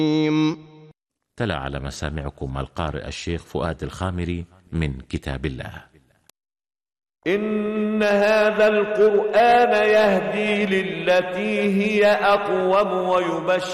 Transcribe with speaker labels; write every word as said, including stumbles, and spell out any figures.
Speaker 1: تلا على مسامعكم القارئ الشيخ فؤاد الخامري من كتاب الله.
Speaker 2: إن هذا القرآن يهدي للتي هي أقوم ويبشر